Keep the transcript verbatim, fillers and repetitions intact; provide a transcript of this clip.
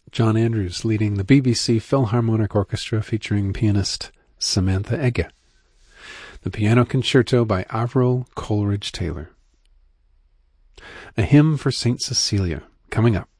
John Andrews leading the B B C Philharmonic Orchestra featuring pianist Samantha Egge. The Piano Concerto by Avro Coleridge Taylor. A Hymn for Saint Cecilia, coming up